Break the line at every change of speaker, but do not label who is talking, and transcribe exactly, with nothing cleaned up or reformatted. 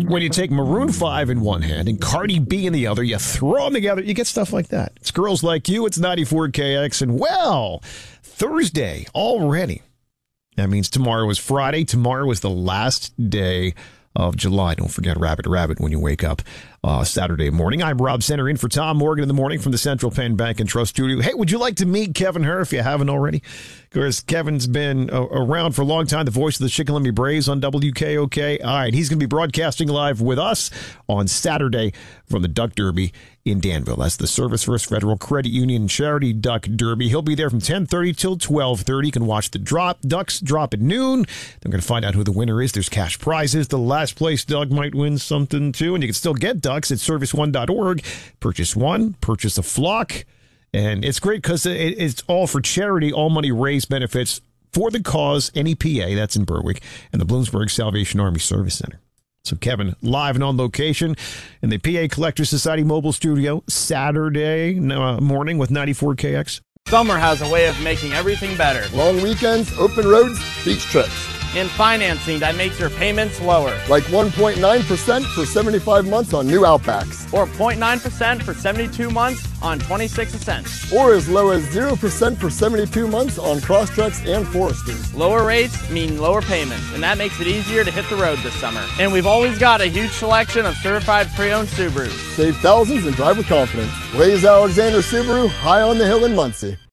when you take Maroon five in one hand and Cardi B in the other, you throw them together, you get stuff like that. It's Girls Like You, it's ninety-four K X, and well, Thursday already. That means tomorrow is Friday. Tomorrow is the last day of July. Don't forget Rabbit Rabbit when you wake up uh, Saturday morning. I'm Rob Center in for Tom Morgan in the morning from the Central Penn Bank and Trust Studio. Hey, would you like to meet Kevin Herr if you haven't already? Because Kevin's been uh, around for a long time, the voice of the Shikellamy Braves on W K O K. All right, he's going to be broadcasting live with us on Saturday from the Duck Derby in Danville. That's the Service First Federal Credit Union Charity Duck Derby. He'll be there from ten thirty till twelve thirty. You can watch the drop. Ducks drop at noon. They're going to find out who the winner is. There's cash prizes. The last place duck might win something, too. And you can still get ducks at service one dot org. Purchase one. Purchase a flock. And it's great because it's all for charity. All money raised benefits for the cause, N E P A, that's in Berwick, and the Bloomsburg Salvation Army Service Center. So Kevin, live and on location in the P A Collectors Society mobile studio, Saturday uh, morning with ninety-four K X.
Summer has a way of making everything better.
Long weekends, open roads, beach trips.
And financing that makes your payments lower.
Like one point nine percent for seventy-five months on new Outbacks.
Or zero point nine percent for seventy-two months on twenty-six Ascents.
Or as low as zero percent for seventy-two months on Crosstreks and Foresters.
Lower rates mean lower payments, and that makes it easier to hit the road this summer. And we've always got a huge selection of certified pre-owned Subarus.
Save thousands and drive with confidence. Blaze Alexander Subaru, high on the hill in Muncie.